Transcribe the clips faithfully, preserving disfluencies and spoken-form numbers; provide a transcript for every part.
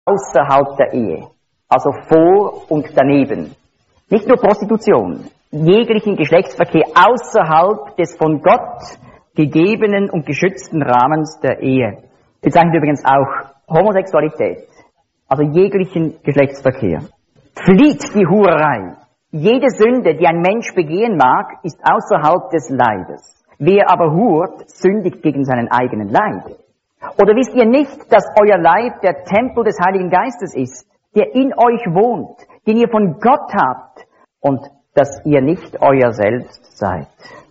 außerhalb der Ehe, also vor und daneben. Nicht nur Prostitution, jeglichen Geschlechtsverkehr außerhalb des von Gott gegebenen und geschützten Rahmens der Ehe. Bezeichnet übrigens auch Homosexualität, also jeglichen Geschlechtsverkehr. Flieht die Hurerei. Jede Sünde, die ein Mensch begehen mag, ist außerhalb des Leibes. Wer aber hurt, sündigt gegen seinen eigenen Leib. Oder wisst ihr nicht, dass euer Leib der Tempel des Heiligen Geistes ist, der in euch wohnt, den ihr von Gott habt und dass ihr nicht euer selbst seid?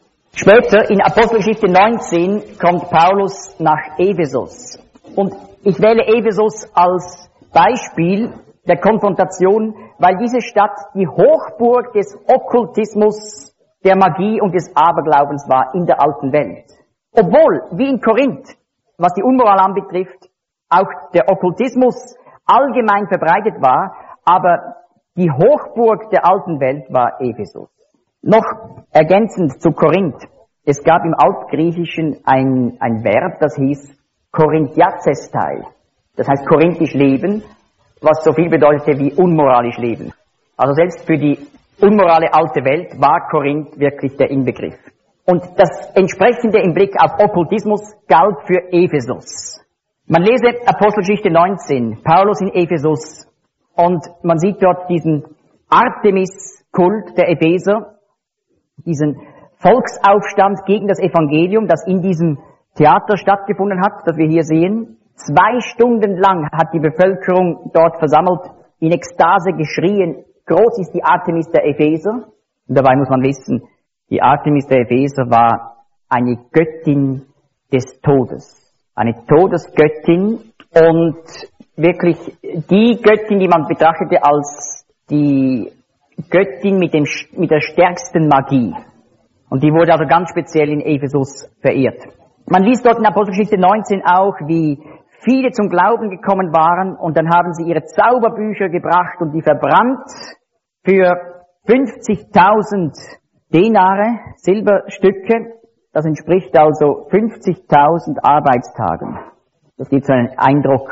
Später, in Apostelgeschichte neunzehn, kommt Paulus nach Ephesus. Und ich wähle Ephesus als Beispiel der Konfrontation, weil diese Stadt die Hochburg des Okkultismus, der Magie und des Aberglaubens war in der alten Welt. Obwohl, wie in Korinth, was die Unmoral anbetrifft, auch der Okkultismus allgemein verbreitet war, aber die Hochburg der alten Welt war Ephesus. Noch ergänzend zu Korinth. Es gab im Altgriechischen ein, ein Verb, das hieß Korinthiazestai. Das heißt korinthisch leben, was so viel bedeutete wie unmoralisch leben. Also selbst für die unmorale alte Welt war Korinth wirklich der Inbegriff. Und das entsprechende im Blick auf Okkultismus galt für Ephesus. Man lese Apostelgeschichte neunzehn, Paulus in Ephesus, und man sieht dort diesen Artemis-Kult der Epheser, diesen Volksaufstand gegen das Evangelium, das in diesem Theater stattgefunden hat, das wir hier sehen. Zwei Stunden lang hat die Bevölkerung dort versammelt, in Ekstase geschrien, groß ist die Artemis der Epheser. Und dabei muss man wissen, die Artemis der Epheser war eine Göttin des Todes. Eine Todesgöttin und wirklich die Göttin, die man betrachtete als die Göttin mit, dem, mit der stärksten Magie. Und die wurde also ganz speziell in Ephesus verehrt. Man liest dort in Apostelgeschichte neunzehn auch, wie viele zum Glauben gekommen waren und dann haben sie ihre Zauberbücher gebracht und die verbrannt für fünfzigtausend Denare, Silberstücke. Das entspricht also fünfzigtausend Arbeitstagen. Das gibt so einen Eindruck,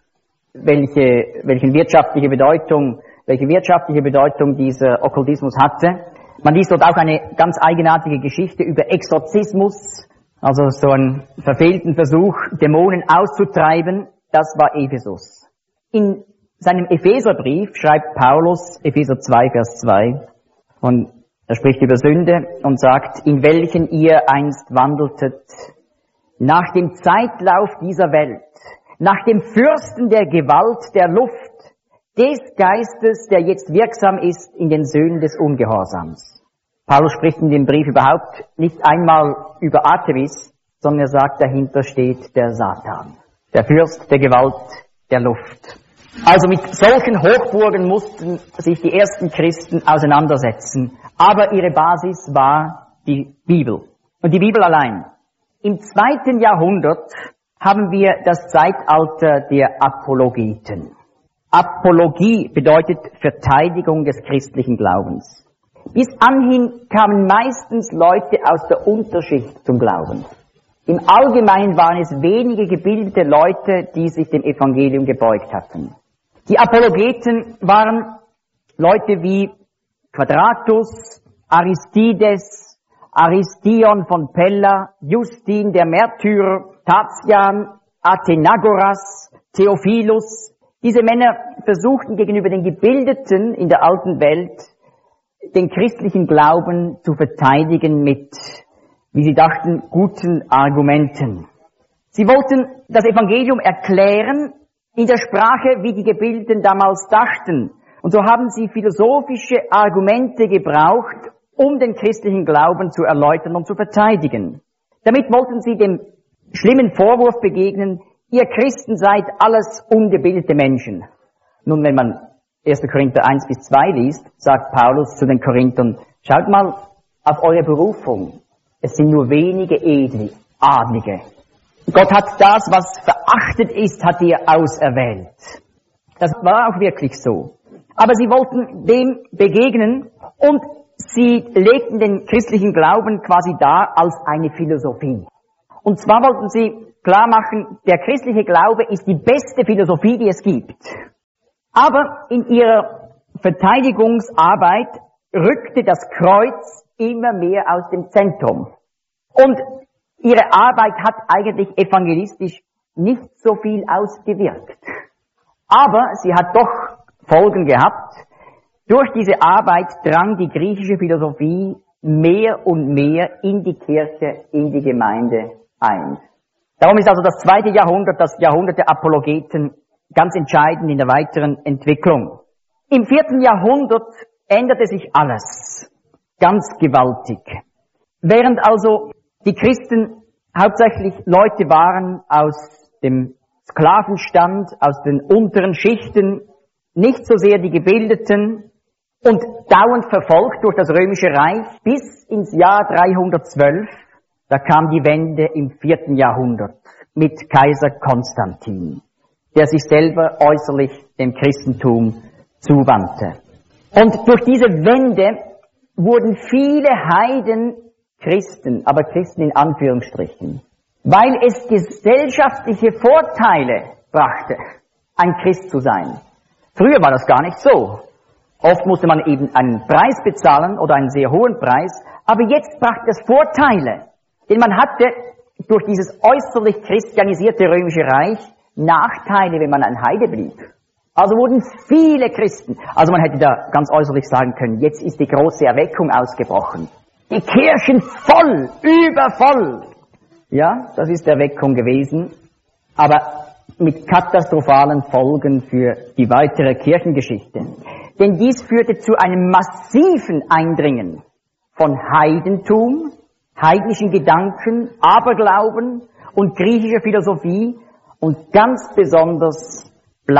welche, welche wirtschaftliche Bedeutung, welche wirtschaftliche Bedeutung dieser Okkultismus hatte. Man liest dort auch eine ganz eigenartige Geschichte über Exorzismus, also so einen verfehlten Versuch, Dämonen auszutreiben. Das war Ephesus. In seinem Epheserbrief schreibt Paulus, Epheser zwei, Vers zwei, und er spricht über Sünde und sagt, in welchen ihr einst wandeltet, nach dem Zeitlauf dieser Welt, nach dem Fürsten der Gewalt der Luft, des Geistes, der jetzt wirksam ist in den Söhnen des Ungehorsams. Paulus spricht in dem Brief überhaupt nicht einmal über Artemis, sondern er sagt, dahinter steht der Satan, der Fürst der Gewalt der Luft. Also mit solchen Hochburgen mussten sich die ersten Christen auseinandersetzen. Aber ihre Basis war die Bibel. Und die Bibel allein. Im zweiten Jahrhundert haben wir das Zeitalter der Apologeten. Apologie bedeutet Verteidigung des christlichen Glaubens. Bis anhin kamen meistens Leute aus der Unterschicht zum Glauben. Im Allgemeinen waren es wenige gebildete Leute, die sich dem Evangelium gebeugt hatten. Die Apologeten waren Leute wie Quadratus, Aristides, Aristion von Pella, Justin der Märtyrer, Tatian, Athenagoras, Theophilus. Diese Männer versuchten gegenüber den Gebildeten in der alten Welt den christlichen Glauben zu verteidigen mit, wie sie dachten, guten Argumenten. Sie wollten das Evangelium erklären in der Sprache, wie die Gebildeten damals dachten. Und so haben sie philosophische Argumente gebraucht, um den christlichen Glauben zu erläutern und zu verteidigen. Damit wollten sie dem schlimmen Vorwurf begegnen, ihr Christen seid alles ungebildete Menschen. Nun, wenn man erster Korinther eins bis zwei liest, sagt Paulus zu den Korinthern, schaut mal auf eure Berufung. Es sind nur wenige Edle, Adlige. Gott hat das, was verachtet ist, hat er auserwählt. Das war auch wirklich so. Aber sie wollten dem begegnen und sie legten den christlichen Glauben quasi dar als eine Philosophie. Und zwar wollten sie klar machen, der christliche Glaube ist die beste Philosophie, die es gibt. Aber in ihrer Verteidigungsarbeit rückte das Kreuz immer mehr aus dem Zentrum. Und ihre Arbeit hat eigentlich evangelistisch nicht so viel ausgewirkt. Aber sie hat doch Folgen gehabt. Durch diese Arbeit drang die griechische Philosophie mehr und mehr in die Kirche, in die Gemeinde ein. Darum ist also das zweite Jahrhundert, das Jahrhundert der Apologeten, ganz entscheidend in der weiteren Entwicklung. Im vierten Jahrhundert änderte sich alles ganz gewaltig. Während also die Christen hauptsächlich Leute waren aus dem Sklavenstand, aus den unteren Schichten, nicht so sehr die Gebildeten und dauernd verfolgt durch das Römische Reich bis ins Jahr dreihundertzwölf, da kam die Wende im vierten Jahrhundert mit Kaiser Konstantin, der sich selber äußerlich dem Christentum zuwandte. Und durch diese Wende wurden viele Heiden Christen, aber Christen in Anführungsstrichen, weil es gesellschaftliche Vorteile brachte, ein Christ zu sein. Früher war das gar nicht so. Oft musste man eben einen Preis bezahlen oder einen sehr hohen Preis, aber jetzt brachte es Vorteile. Denn man hatte durch dieses äußerlich christianisierte Römische Reich Nachteile, wenn man ein Heide blieb. Also wurden viele Christen, also man hätte da ganz äußerlich sagen können, jetzt ist die große Erweckung ausgebrochen. Die Kirchen voll, übervoll. Ja, das ist Erweckung gewesen, aber mit katastrophalen Folgen für die weitere Kirchengeschichte. Denn dies führte zu einem massiven Eindringen von Heidentum, heidnischen Gedanken, Aberglauben und griechischer Philosophie und ganz besonders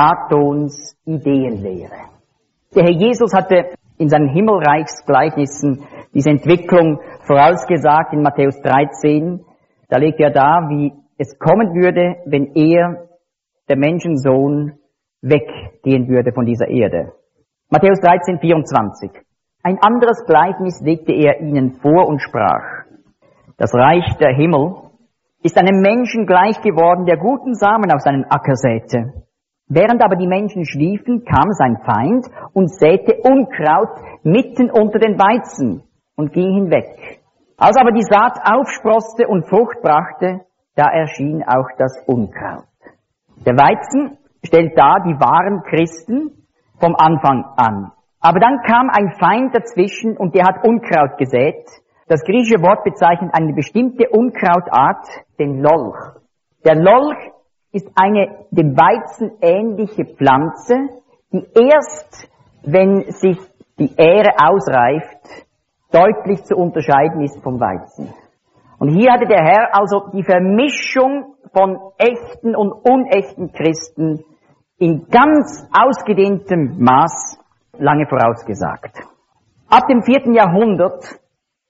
Platons Ideenlehre. Der Herr Jesus hatte in seinen Himmelreichsgleichnissen diese Entwicklung vorausgesagt in Matthäus dreizehn. Da legt er dar, wie es kommen würde, wenn er, der Menschensohn, weggehen würde von dieser Erde. Matthäus dreizehn, vierundzwanzig. Ein anderes Gleichnis legte er ihnen vor und sprach: Das Reich der Himmel ist einem Menschen gleich geworden, der guten Samen auf seinen Acker säte. Während aber die Menschen schliefen, kam sein Feind und säte Unkraut mitten unter den Weizen und ging hinweg. Als aber die Saat aufsproßte und Frucht brachte, da erschien auch das Unkraut. Der Weizen stellt dar die wahren Christen vom Anfang an. Aber dann kam ein Feind dazwischen und der hat Unkraut gesät. Das griechische Wort bezeichnet eine bestimmte Unkrautart, den Lolch. Der Lolch ist eine dem Weizen ähnliche Pflanze, die erst, wenn sich die Ähre ausreift, deutlich zu unterscheiden ist vom Weizen. Und hier hatte der Herr also die Vermischung von echten und unechten Christen in ganz ausgedehntem Maß lange vorausgesagt. Ab dem vierten Jahrhundert,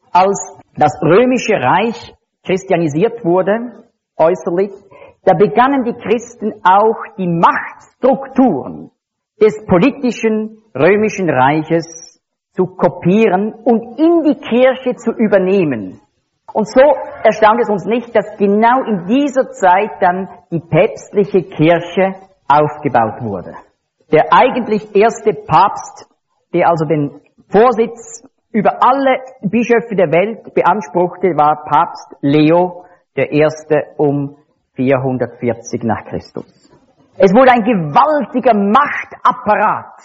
als das Römische Reich christianisiert wurde, äußerlich, da begannen die Christen auch die Machtstrukturen des politischen Römischen Reiches zu kopieren und in die Kirche zu übernehmen. Und so erstaunt es uns nicht, dass genau in dieser Zeit dann die päpstliche Kirche aufgebaut wurde. Der eigentlich erste Papst, der also den Vorsitz über alle Bischöfe der Welt beanspruchte, war Papst Leo der Erste um vierhundertvierzig nach Christus. Es wurde ein gewaltiger Machtapparat,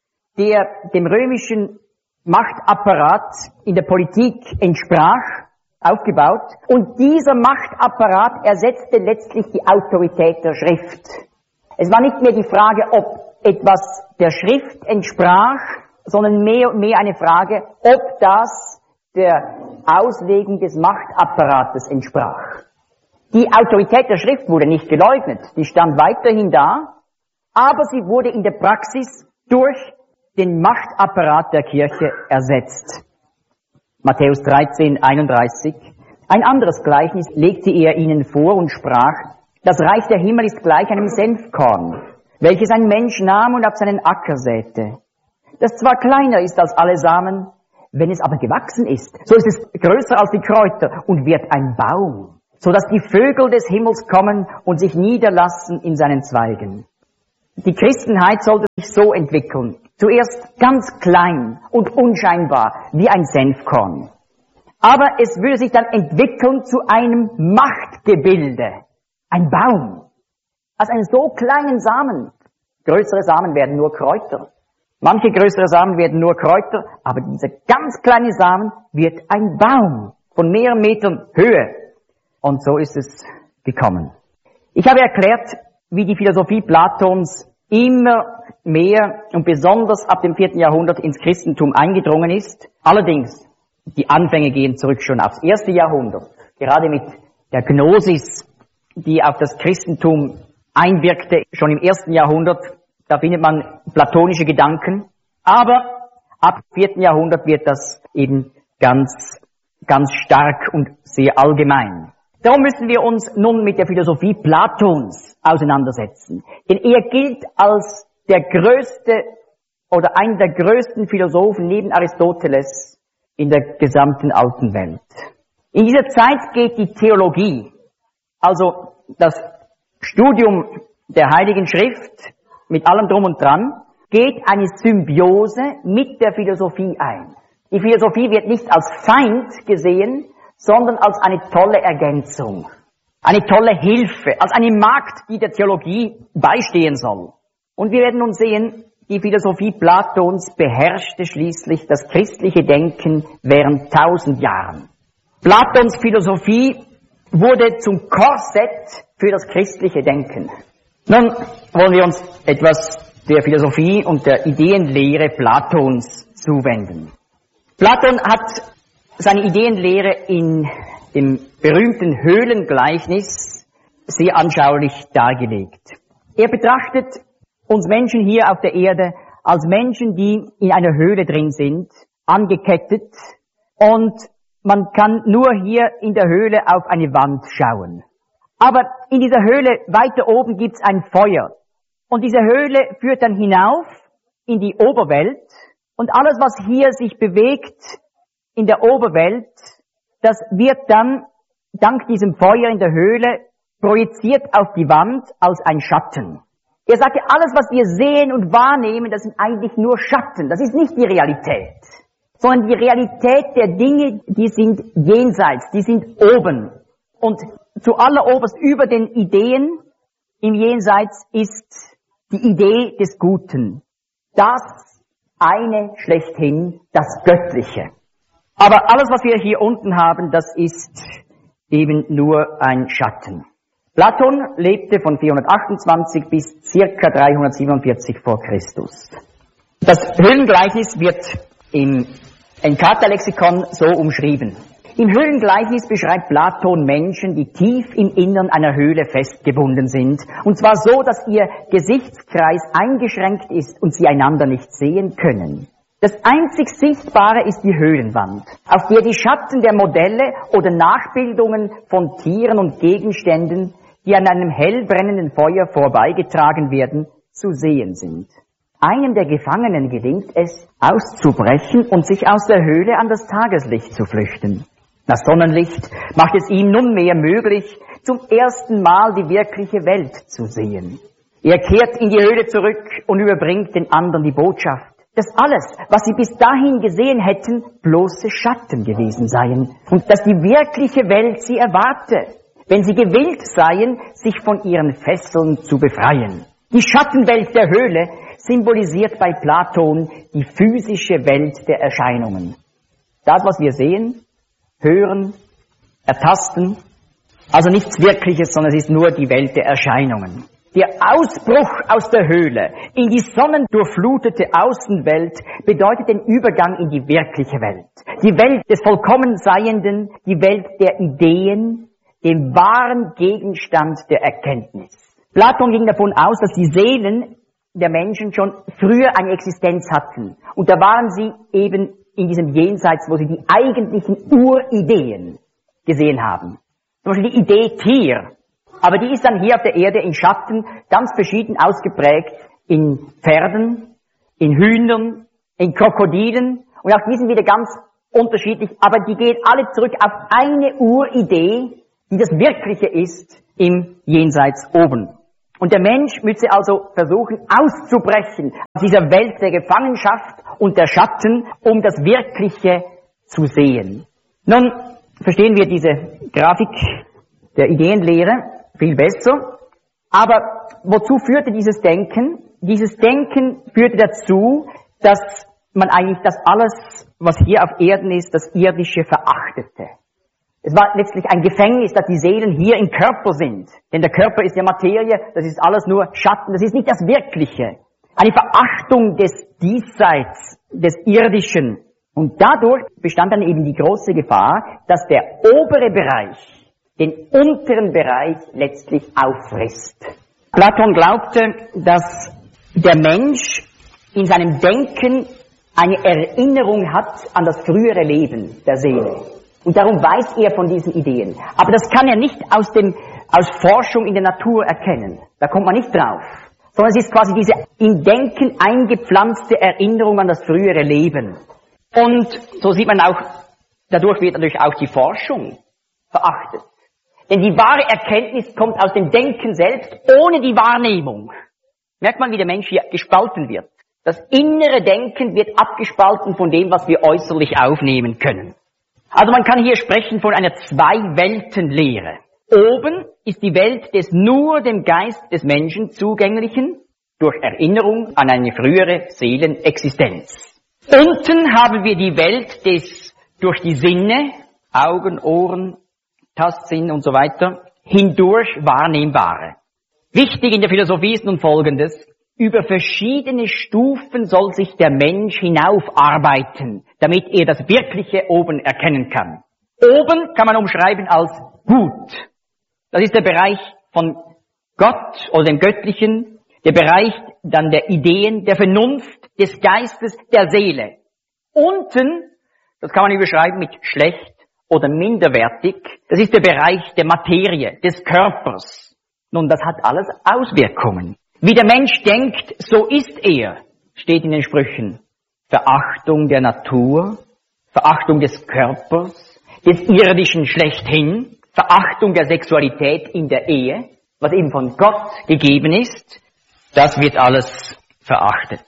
der dem römischen Machtapparat in der Politik entsprach, aufgebaut. Und dieser Machtapparat ersetzte letztlich die Autorität der Schrift. Es war nicht mehr die Frage, ob etwas der Schrift entsprach, sondern mehr und mehr eine Frage, ob das der Auslegung des Machtapparates entsprach. Die Autorität der Schrift wurde nicht geleugnet, die stand weiterhin da, aber sie wurde in der Praxis durch den Machtapparat der Kirche ersetzt. Matthäus dreizehn, einunddreißig. Ein anderes Gleichnis legte er ihnen vor und sprach: Das Reich der Himmel ist gleich einem Senfkorn, welches ein Mensch nahm und auf seinen Acker säte. Das zwar kleiner ist als alle Samen, wenn es aber gewachsen ist, so ist es größer als die Kräuter und wird ein Baum, so dass die Vögel des Himmels kommen und sich niederlassen in seinen Zweigen. Die Christenheit sollte sich so entwickeln. Zuerst ganz klein und unscheinbar, wie ein Senfkorn. Aber es würde sich dann entwickeln zu einem Machtgebilde. Ein Baum. Aus einem so kleinen Samen. Größere Samen werden nur Kräuter. Manche größere Samen werden nur Kräuter, aber dieser ganz kleine Samen wird ein Baum von mehreren Metern Höhe. Und so ist es gekommen. Ich habe erklärt, wie die Philosophie Platons immer mehr und besonders ab dem vierten Jahrhundert ins Christentum eingedrungen ist. Allerdings, die Anfänge gehen zurück schon aufs erste Jahrhundert. Gerade mit der Gnosis, die auf das Christentum einwirkte, schon im ersten Jahrhundert, da findet man platonische Gedanken. Aber ab dem vierten Jahrhundert wird das eben ganz, ganz stark und sehr allgemein. Darum müssen wir uns nun mit der Philosophie Platons auseinandersetzen. Denn er gilt als der größte oder einer der größten Philosophen neben Aristoteles in der gesamten alten Welt. In dieser Zeit geht die Theologie, also das Studium der Heiligen Schrift mit allem Drum und Dran, geht eine Symbiose mit der Philosophie ein. Die Philosophie wird nicht als Feind gesehen, sondern als eine tolle Ergänzung, eine tolle Hilfe, als eine Magd, die der Theologie beistehen soll. Und wir werden nun sehen, die Philosophie Platons beherrschte schließlich das christliche Denken während tausend Jahren. Platons Philosophie wurde zum Korsett für das christliche Denken. Nun wollen wir uns etwas der Philosophie und der Ideenlehre Platons zuwenden. Platon hat seine Ideenlehre in dem berühmten Höhlengleichnis sehr anschaulich dargelegt. Er betrachtet uns Menschen hier auf der Erde als Menschen, die in einer Höhle drin sind, angekettet, und man kann nur hier in der Höhle auf eine Wand schauen. Aber in dieser Höhle weiter oben gibt's ein Feuer. Und diese Höhle führt dann hinauf in die Oberwelt. Und alles, was hier sich bewegt in der Oberwelt, das wird dann dank diesem Feuer in der Höhle projiziert auf die Wand als ein Schatten. Er sagte, alles, was wir sehen und wahrnehmen, das sind eigentlich nur Schatten. Das ist nicht die Realität, sondern die Realität der Dinge, die sind jenseits, die sind oben. Und zu alleroberst über den Ideen im Jenseits ist die Idee des Guten. Das eine schlechthin, das Göttliche. Aber alles, was wir hier unten haben, das ist eben nur ein Schatten. Platon lebte von vierhundertachtundzwanzig bis circa dreihundertsiebenundvierzig vor Christus. Das Höhlengleichnis wird im Encarta-Lexikon so umschrieben. Im Höhlengleichnis beschreibt Platon Menschen, die tief im Innern einer Höhle festgebunden sind. Und zwar so, dass ihr Gesichtskreis eingeschränkt ist und sie einander nicht sehen können. Das einzig Sichtbare ist die Höhlenwand, auf der die Schatten der Modelle oder Nachbildungen von Tieren und Gegenständen, die an einem hell brennenden Feuer vorbeigetragen werden, zu sehen sind. Einem der Gefangenen gelingt es, auszubrechen und sich aus der Höhle an das Tageslicht zu flüchten. Das Sonnenlicht macht es ihm nunmehr möglich, zum ersten Mal die wirkliche Welt zu sehen. Er kehrt in die Höhle zurück und überbringt den anderen die Botschaft, dass alles, was sie bis dahin gesehen hätten, bloße Schatten gewesen seien und dass die wirkliche Welt sie erwarte, wenn sie gewillt seien, sich von ihren Fesseln zu befreien. Die Schattenwelt der Höhle symbolisiert bei Platon die physische Welt der Erscheinungen. Das, was wir sehen, hören, ertasten, also nichts Wirkliches, sondern es ist nur die Welt der Erscheinungen. Der Ausbruch aus der Höhle in die sonnendurchflutete Außenwelt bedeutet den Übergang in die wirkliche Welt. Die Welt des vollkommen Seienden, die Welt der Ideen, dem wahren Gegenstand der Erkenntnis. Platon ging davon aus, dass die Seelen der Menschen schon früher eine Existenz hatten. Und da waren sie eben in diesem Jenseits, wo sie die eigentlichen Urideen gesehen haben. Zum Beispiel die Idee Tier. Aber die ist dann hier auf der Erde in Schatten ganz verschieden ausgeprägt in Pferden, in Hühnern, in Krokodilen. Und auch die sind wieder ganz unterschiedlich. Aber die gehen alle zurück auf eine Uridee, die das Wirkliche ist im Jenseits oben. Und der Mensch müsse also versuchen, auszubrechen aus dieser Welt der Gefangenschaft und der Schatten, um das Wirkliche zu sehen. Nun verstehen wir diese Grafik der Ideenlehre viel besser. Aber wozu führte dieses Denken? Dieses Denken führte dazu, dass man eigentlich das alles, was hier auf Erden ist, das Irdische verachtete. Es war letztlich ein Gefängnis, dass die Seelen hier im Körper sind. Denn der Körper ist ja Materie, das ist alles nur Schatten, das ist nicht das Wirkliche. Eine Verachtung des Diesseits, des Irdischen. Und dadurch bestand dann eben die große Gefahr, dass der obere Bereich den unteren Bereich letztlich auffrisst. Platon glaubte, dass der Mensch in seinem Denken eine Erinnerung hat an das frühere Leben der Seele. Und darum weiß er von diesen Ideen. Aber das kann er nicht aus dem, aus Forschung in der Natur erkennen. Da kommt man nicht drauf. Sondern es ist quasi diese im Denken eingepflanzte Erinnerung an das frühere Leben. Und so sieht man auch, dadurch wird natürlich auch die Forschung verachtet. Denn die wahre Erkenntnis kommt aus dem Denken selbst, ohne die Wahrnehmung. Merkt man, wie der Mensch hier gespalten wird. Das innere Denken wird abgespalten von dem, was wir äußerlich aufnehmen können. Also man kann hier sprechen von einer Zwei-Welten-Lehre. Oben ist die Welt des nur dem Geist des Menschen zugänglichen, durch Erinnerung an eine frühere Seelenexistenz. Unten haben wir die Welt des durch die Sinne, Augen, Ohren, Tastsinn und so weiter, hindurch Wahrnehmbare. Wichtig in der Philosophie ist nun Folgendes: Über verschiedene Stufen soll sich der Mensch hinaufarbeiten, damit er das Wirkliche oben erkennen kann. Oben kann man umschreiben als gut. Das ist der Bereich von Gott oder dem Göttlichen, der Bereich dann der Ideen, der Vernunft, des Geistes, der Seele. Unten, das kann man überschreiben mit schlecht oder minderwertig, das ist der Bereich der Materie, des Körpers. Nun, das hat alles Auswirkungen. Wie der Mensch denkt, so ist er, steht in den Sprüchen. Verachtung der Natur, Verachtung des Körpers, des Irdischen schlechthin, Verachtung der Sexualität in der Ehe, was eben von Gott gegeben ist, das wird alles verachtet.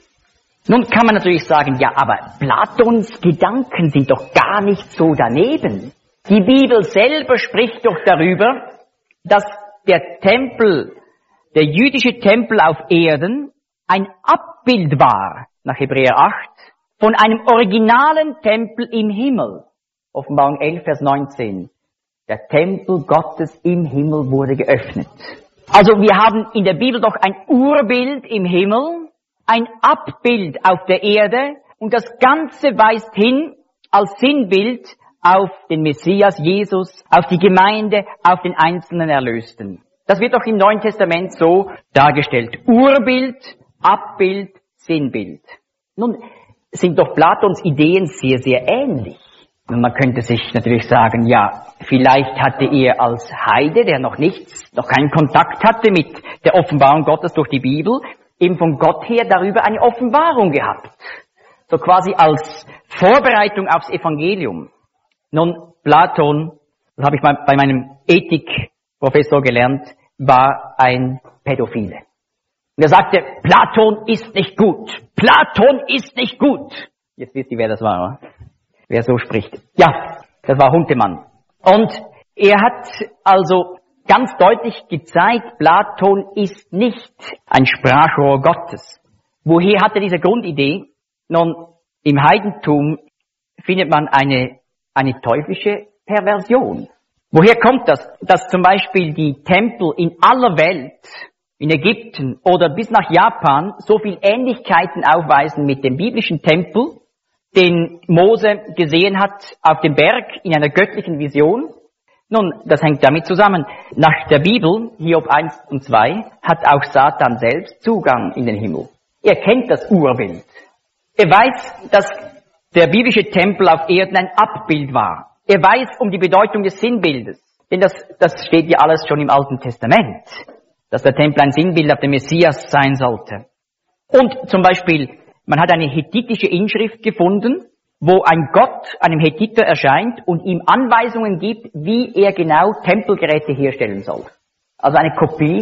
Nun kann man natürlich sagen, ja, aber Platons Gedanken sind doch gar nicht so daneben. Die Bibel selber spricht doch darüber, dass der Tempel, der jüdische Tempel auf Erden, ein Abbild war, nach Hebräer acht, von einem originalen Tempel im Himmel. Offenbarung elf, Vers neunzehn. Der Tempel Gottes im Himmel wurde geöffnet. Also wir haben in der Bibel doch ein Urbild im Himmel, ein Abbild auf der Erde, und das Ganze weist hin als Sinnbild auf den Messias Jesus, auf die Gemeinde, auf den einzelnen Erlösten. Das wird doch im Neuen Testament so dargestellt. Urbild, Abbild, Sinnbild. Nun sind doch Platons Ideen sehr, sehr ähnlich. Und man könnte sich natürlich sagen, ja, vielleicht hatte er als Heide, der noch nichts, noch keinen Kontakt hatte mit der Offenbarung Gottes durch die Bibel, eben von Gott her darüber eine Offenbarung gehabt. So quasi als Vorbereitung aufs Evangelium. Nun, Platon, das habe ich mal bei meinem Ethikprofessor gelernt, war ein Pädophile. Und er sagte, Platon ist nicht gut. Platon ist nicht gut. Jetzt wisst ihr, wer das war, oder? Wer so spricht. Ja, das war Huntemann. Und er hat also ganz deutlich gezeigt, Platon ist nicht ein Sprachrohr Gottes. Woher hat er diese Grundidee? Nun, im Heidentum findet man eine, eine teuflische Perversion. Woher kommt das? Dass zum Beispiel die Tempel in aller Welt, in Ägypten oder bis nach Japan, so viel Ähnlichkeiten aufweisen mit dem biblischen Tempel, den Mose gesehen hat auf dem Berg in einer göttlichen Vision. Nun, das hängt damit zusammen. Nach der Bibel, Hiob eins und zwei, hat auch Satan selbst Zugang in den Himmel. Er kennt das Urbild. Er weiß, dass der biblische Tempel auf Erden ein Abbild war. Er weiß um die Bedeutung des Sinnbildes. Denn das, das steht ja alles schon im Alten Testament, dass der Tempel ein Sinnbild auf den Messias sein sollte. Und zum Beispiel, man hat eine hethitische Inschrift gefunden, wo ein Gott einem Hethiter erscheint und ihm Anweisungen gibt, wie er genau Tempelgeräte herstellen soll. Also eine Kopie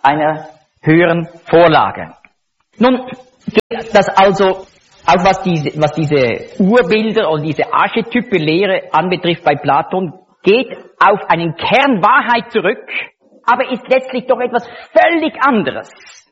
einer höheren Vorlage. Nun geht das also, auch was diese, was diese Urbilder und diese Archetype-Lehre anbetrifft bei Platon, geht auf einen Kern Wahrheit zurück, aber ist letztlich doch etwas völlig anderes,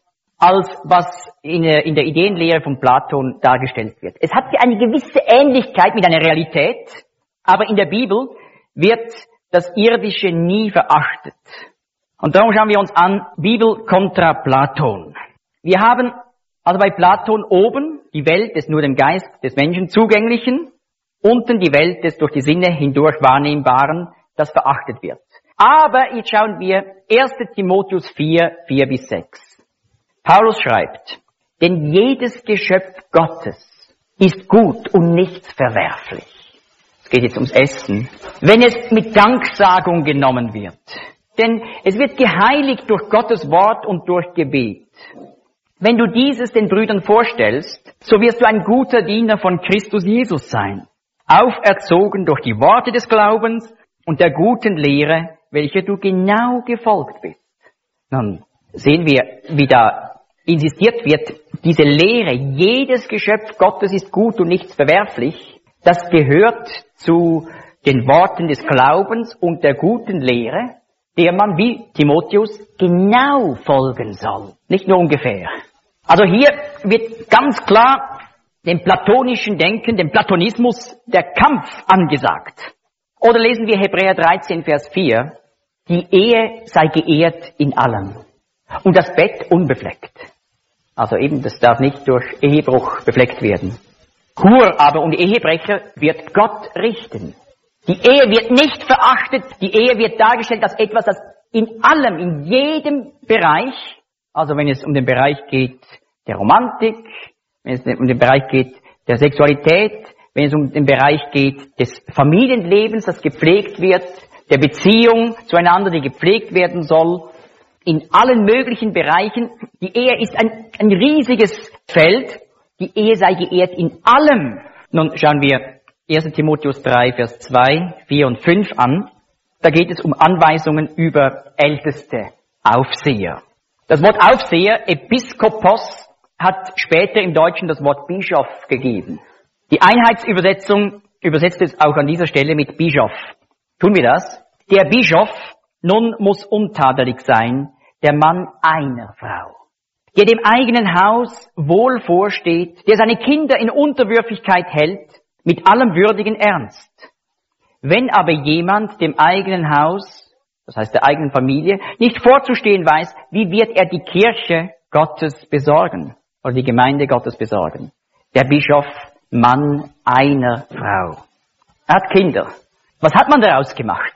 als was in der, in der Ideenlehre von Platon dargestellt wird. Es hat eine gewisse Ähnlichkeit mit einer Realität, aber in der Bibel wird das Irdische nie verachtet. Und darum schauen wir uns an, Bibel kontra Platon. Wir haben also bei Platon oben die Welt des nur dem Geist des Menschen zugänglichen, unten die Welt des durch die Sinne hindurch Wahrnehmbaren, das verachtet wird. Aber jetzt schauen wir erster Timotheus vier, vier bis sechs. Paulus schreibt, denn jedes Geschöpf Gottes ist gut und nichts verwerflich. Es geht jetzt ums Essen. Wenn es mit Danksagung genommen wird. Denn es wird geheiligt durch Gottes Wort und durch Gebet. Wenn du dieses den Brüdern vorstellst, so wirst du ein guter Diener von Christus Jesus sein, auferzogen durch die Worte des Glaubens und der guten Lehre, welcher du genau gefolgt bist. Nun sehen wir, wie da insistiert wird, diese Lehre, jedes Geschöpf Gottes ist gut und nichts verwerflich, das gehört zu den Worten des Glaubens und der guten Lehre, der man wie Timotheus genau folgen soll, nicht nur ungefähr. Also hier wird ganz klar dem platonischen Denken, dem Platonismus, der Kampf angesagt. Oder lesen wir Hebräer dreizehn, Vers vier, die Ehe sei geehrt in allem und das Bett unbefleckt. Also eben, das darf nicht durch Ehebruch befleckt werden. Hur aber und Ehebrecher wird Gott richten. Die Ehe wird nicht verachtet, die Ehe wird dargestellt als etwas, das in allem, in jedem Bereich, also wenn es um den Bereich geht der Romantik, wenn es um den Bereich geht der Sexualität, wenn es um den Bereich geht des Familienlebens, das gepflegt wird, der Beziehung zueinander, die gepflegt werden soll, in allen möglichen Bereichen. Die Ehe ist ein, ein riesiges Feld, die Ehe sei geehrt in allem. Nun schauen wir erster Timotheus drei, Vers zwei, vier und fünf an. Da geht es um Anweisungen über älteste Aufseher. Das Wort Aufseher, Episkopos, hat später im Deutschen das Wort Bischof gegeben. Die Einheitsübersetzung übersetzt es auch an dieser Stelle mit Bischof. Tun wir das? Der Bischof nun muss untadelig sein, der Mann einer Frau, der dem eigenen Haus wohl vorsteht, der seine Kinder in Unterwürfigkeit hält, mit allem würdigen Ernst. Wenn aber jemand dem eigenen Haus, das heißt der eigenen Familie, nicht vorzustehen weiß, wie wird er die Kirche Gottes besorgen oder die Gemeinde Gottes besorgen? Der Bischof, Mann einer Frau. Er hat Kinder. Was hat man daraus gemacht?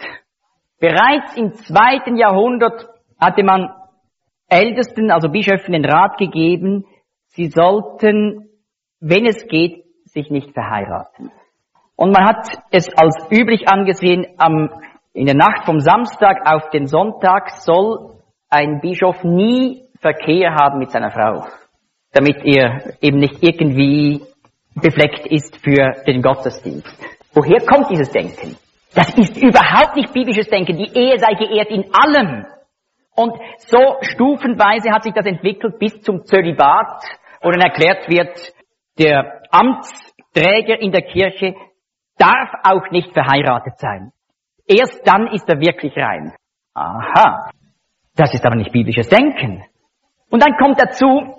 Bereits im zweiten Jahrhundert hatte man Ältesten, also Bischöfen, den Rat gegeben, sie sollten, wenn es geht, sich nicht verheiraten. Und man hat es als üblich angesehen, am, in der Nacht vom Samstag auf den Sonntag soll ein Bischof nie Verkehr haben mit seiner Frau, damit er eben nicht irgendwie befleckt ist für den Gottesdienst. Woher kommt dieses Denken? Das ist überhaupt nicht biblisches Denken. Die Ehe sei geehrt in allem. Und so stufenweise hat sich das entwickelt bis zum Zölibat, wo dann erklärt wird, der Amtsträger in der Kirche darf auch nicht verheiratet sein. Erst dann ist er wirklich rein. Aha, das ist aber nicht biblisches Denken. Und dann kommt dazu,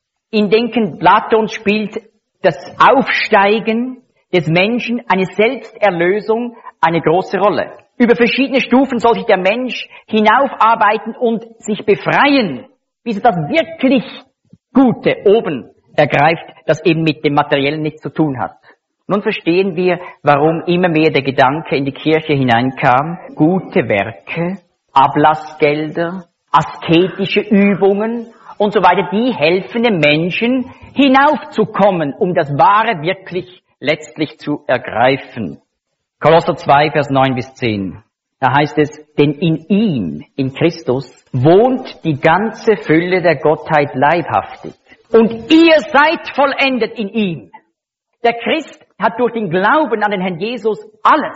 im Denken Platons spielt das Aufsteigen des Menschen, eine Selbsterlösung, eine große Rolle. Über verschiedene Stufen soll sich der Mensch hinaufarbeiten und sich befreien, bis er das wirklich Gute oben ergreift, das eben mit dem Materiellen nichts zu tun hat. Nun verstehen wir, warum immer mehr der Gedanke in die Kirche hineinkam, gute Werke, Ablassgelder, asketische Übungen und so weiter, die helfen dem Menschen hinaufzukommen, um das Wahre wirklich letztlich zu ergreifen. Kolosser zwei, Vers neun bis zehn. Da heißt es, denn in ihm, in Christus, wohnt die ganze Fülle der Gottheit leibhaftig. Und ihr seid vollendet in ihm. Der Christ hat durch den Glauben an den Herrn Jesus alles.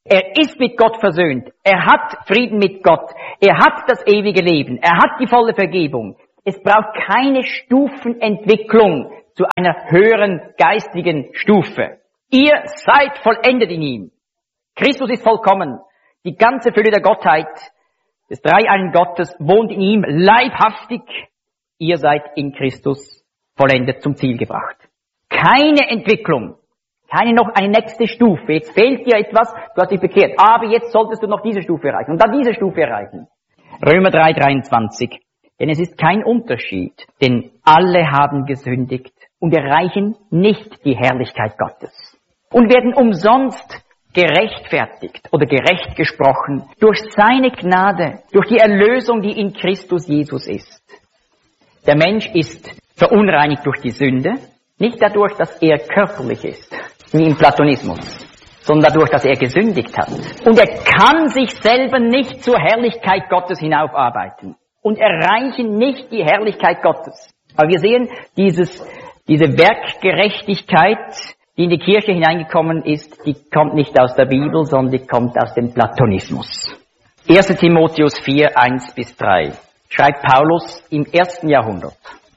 Er ist mit Gott versöhnt. Er hat Frieden mit Gott. Er hat das ewige Leben. Er hat die volle Vergebung. Es braucht keine Stufenentwicklung zu einer höheren geistigen Stufe. Ihr seid vollendet in ihm. Christus ist vollkommen. Die ganze Fülle der Gottheit, des dreieinen Gottes, wohnt in ihm leibhaftig. Ihr seid in Christus vollendet zum Ziel gebracht. Keine Entwicklung. Keine noch eine nächste Stufe. Jetzt fehlt dir etwas, du hast dich bekehrt. Aber jetzt solltest du noch diese Stufe erreichen und dann diese Stufe erreichen. Römer drei, dreiundzwanzig. Denn es ist kein Unterschied, denn alle haben gesündigt und erreichen nicht die Herrlichkeit Gottes. Und werden umsonst gerechtfertigt oder gerecht gesprochen durch seine Gnade, durch die Erlösung, die in Christus Jesus ist. Der Mensch ist verunreinigt durch die Sünde, nicht dadurch, dass er körperlich ist, wie im Platonismus, sondern dadurch, dass er gesündigt hat. Und er kann sich selber nicht zur Herrlichkeit Gottes hinaufarbeiten und erreichen nicht die Herrlichkeit Gottes. Aber wir sehen, dieses, diese Werkgerechtigkeit, die in die Kirche hineingekommen ist, die kommt nicht aus der Bibel, sondern die kommt aus dem Platonismus. erster Timotheus vier, eins bis drei schreibt Paulus im ersten Jahrhundert.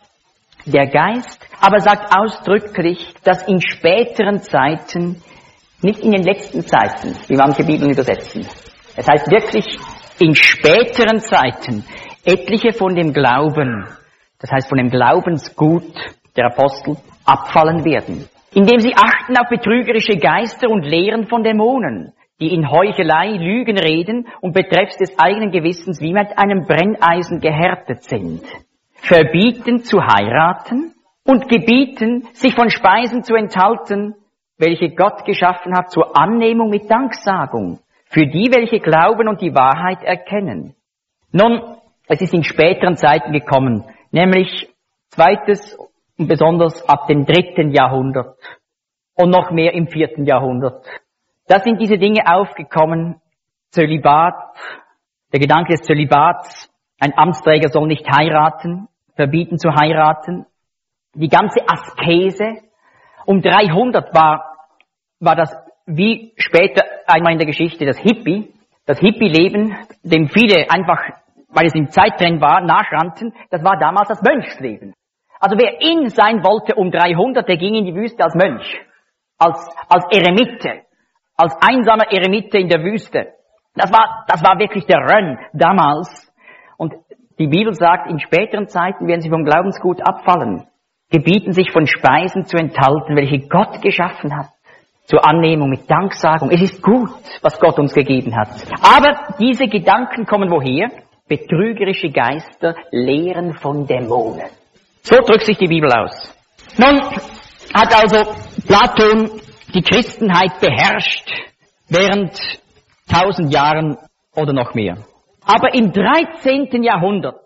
Der Geist aber sagt ausdrücklich, dass in späteren Zeiten, nicht in den letzten Zeiten, wie manche Bibeln übersetzen, es heißt wirklich in späteren Zeiten, etliche von dem Glauben, das heißt von dem Glaubensgut der Apostel, abfallen werden, indem sie achten auf betrügerische Geister und Lehren von Dämonen, die in Heuchelei, Lügen reden und betreffs des eigenen Gewissens wie mit einem Brenneisen gehärtet sind, verbieten zu heiraten und gebieten, sich von Speisen zu enthalten, welche Gott geschaffen hat zur Annehmung mit Danksagung, für die, welche glauben und die Wahrheit erkennen. Nun, es ist in späteren Zeiten gekommen, nämlich zweites und besonders ab dem dritten Jahrhundert und noch mehr im vierten Jahrhundert. Da sind diese Dinge aufgekommen, Zölibat, der Gedanke des Zölibats, ein Amtsträger soll nicht heiraten, verbieten zu heiraten, die ganze Askese. Um dreihundert war, war das wie später einmal in der Geschichte das Hippie, das Hippie-Leben, dem viele einfach, weil es im Zeittrend war, nachrannten, das war damals das Mönchsleben. Also wer in sein wollte um dreihundert, der ging in die Wüste als Mönch, als, als Eremite, als einsamer Eremite in der Wüste. Das war, das war wirklich der Rön damals. Und die Bibel sagt, in späteren Zeiten werden sie vom Glaubensgut abfallen, gebieten sich von Speisen zu enthalten, welche Gott geschaffen hat, zur Annehmung mit Danksagung. Es ist gut, was Gott uns gegeben hat. Aber diese Gedanken kommen woher? Betrügerische Geister lehren von Dämonen. So drückt sich die Bibel aus. Nun hat also Platon die Christenheit beherrscht während tausend Jahren oder noch mehr. Aber im dreizehnten Jahrhundert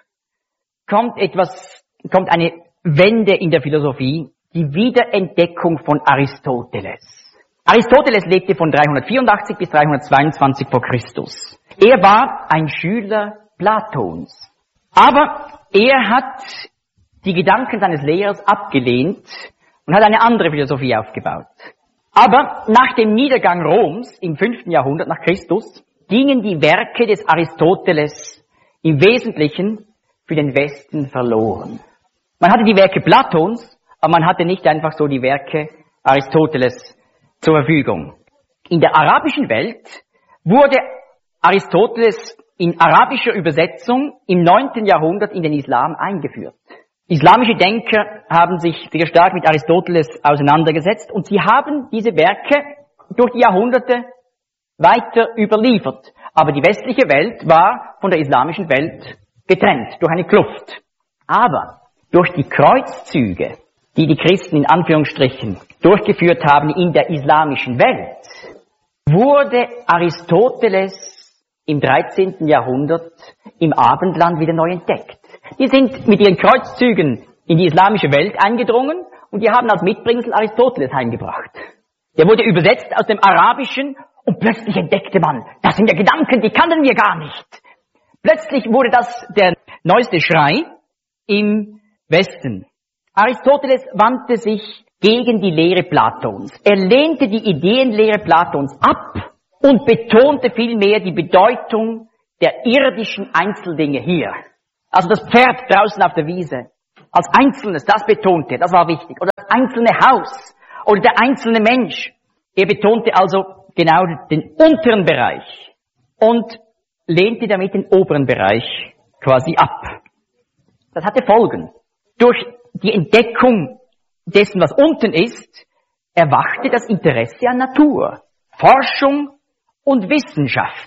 kommt etwas, kommt eine Wende in der Philosophie, die Wiederentdeckung von Aristoteles. Aristoteles lebte von dreihundertvierundachtzig bis dreihundertzweiundzwanzig vor Christus. Er war ein Schüler Platons. Aber er hat die Gedanken seines Lehrers abgelehnt und hat eine andere Philosophie aufgebaut. Aber nach dem Niedergang Roms im fünften Jahrhundert nach Christus gingen die Werke des Aristoteles im Wesentlichen für den Westen verloren. Man hatte die Werke Platons, aber man hatte nicht einfach so die Werke Aristoteles zur Verfügung. In der arabischen Welt wurde Aristoteles in arabischer Übersetzung im neunten Jahrhundert in den Islam eingeführt. Islamische Denker haben sich sehr stark mit Aristoteles auseinandergesetzt und sie haben diese Werke durch die Jahrhunderte weiter überliefert. Aber die westliche Welt war von der islamischen Welt getrennt durch eine Kluft. Aber durch die Kreuzzüge, die die Christen in Anführungsstrichen durchgeführt haben in der islamischen Welt, wurde Aristoteles im dreizehnten Jahrhundert im Abendland wieder neu entdeckt. Die sind mit ihren Kreuzzügen in die islamische Welt eingedrungen und die haben als Mitbringsel Aristoteles heimgebracht. Der wurde übersetzt aus dem Arabischen und plötzlich entdeckte man, das sind ja Gedanken, die kannten wir gar nicht. Plötzlich wurde das der neueste Schrei im Westen. Aristoteles wandte sich gegen die Lehre Platons. Er lehnte die Ideenlehre Platons ab und betonte vielmehr die Bedeutung der irdischen Einzeldinge hier. Also das Pferd draußen auf der Wiese, als Einzelnes, das betonte, das war wichtig. Oder das einzelne Haus, oder der einzelne Mensch. Er betonte also genau den unteren Bereich und lehnte damit den oberen Bereich quasi ab. Das hatte Folgen. Durch die Entdeckung dessen, was unten ist, erwachte das Interesse an Natur, Forschung und Wissenschaft.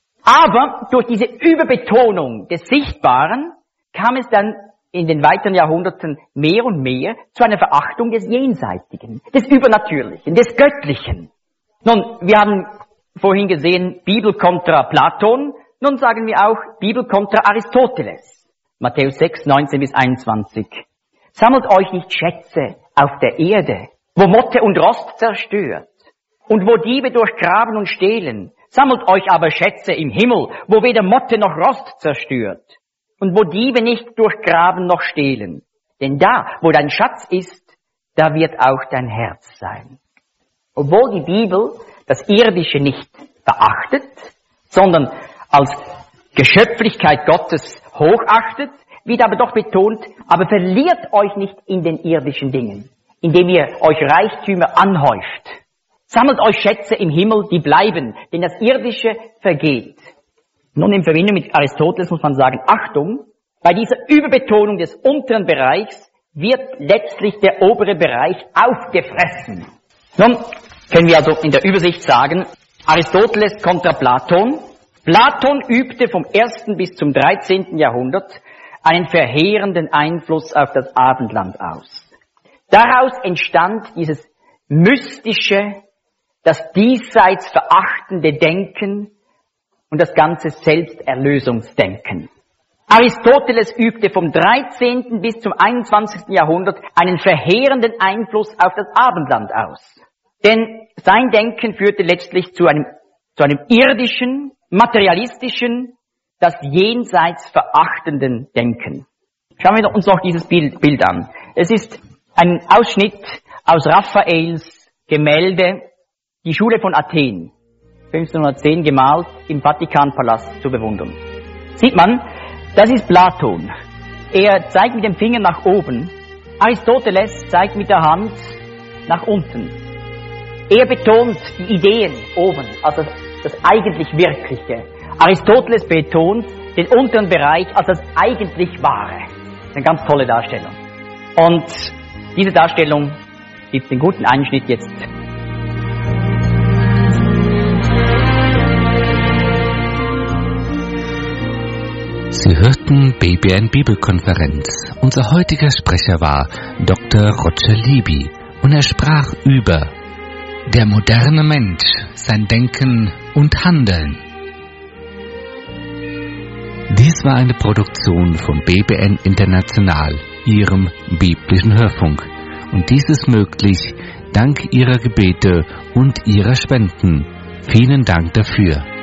Aber durch diese Überbetonung des Sichtbaren kam es dann in den weiteren Jahrhunderten mehr und mehr zu einer Verachtung des Jenseitigen, des Übernatürlichen, des Göttlichen. Nun, wir haben vorhin gesehen, Bibel kontra Platon, nun sagen wir auch Bibel kontra Aristoteles. Matthäus sechs, neunzehn bis einundzwanzig. Sammelt euch nicht Schätze auf der Erde, wo Motte und Rost zerstört und wo Diebe durchgraben und stehlen. Sammelt euch aber Schätze im Himmel, wo weder Motte noch Rost zerstört und wo Diebe nicht durchgraben noch stehlen. Denn da, wo dein Schatz ist, da wird auch dein Herz sein. Obwohl die Bibel das Irdische nicht verachtet, sondern als Geschöpflichkeit Gottes hochachtet, wird aber doch betont, aber verliert euch nicht in den irdischen Dingen, indem ihr euch Reichtümer anhäuft. Sammelt euch Schätze im Himmel, die bleiben, denn das Irdische vergeht. Nun, in Verbindung mit Aristoteles muss man sagen, Achtung, bei dieser Überbetonung des unteren Bereichs wird letztlich der obere Bereich aufgefressen. Nun können wir also in der Übersicht sagen, Aristoteles kontra Platon. Platon übte vom ersten bis zum dreizehnten Jahrhundert einen verheerenden Einfluss auf das Abendland aus. Daraus entstand dieses mystische, das diesseits verachtende Denken und das ganze Selbsterlösungsdenken. Aristoteles übte vom dreizehnten bis zum einundzwanzigsten Jahrhundert einen verheerenden Einfluss auf das Abendland aus. Denn sein Denken führte letztlich zu einem, zu einem irdischen, materialistischen, das jenseits verachtenden Denken. Schauen wir uns noch dieses Bild, Bild an. Es ist ein Ausschnitt aus Raffaels Gemälde, die Schule von Athen, fünfzehnhundertzehn gemalt im Vatikanpalast zu bewundern. Sieht man, das ist Platon. Er zeigt mit dem Finger nach oben. Aristoteles zeigt mit der Hand nach unten. Er betont die Ideen oben, also das eigentlich Wirkliche. Aristoteles betont den unteren Bereich als das eigentlich Wahre. Das ist eine ganz tolle Darstellung. Und diese Darstellung gibt den guten Einschnitt jetzt. Sie hörten B B N Bibelkonferenz. Unser heutiger Sprecher war Doktor Roger Libby und er sprach über der moderne Mensch, sein Denken und Handeln. Dies war eine Produktion von B B N International, Ihrem biblischen Hörfunk. Und dies ist möglich dank Ihrer Gebete und Ihrer Spenden. Vielen Dank dafür.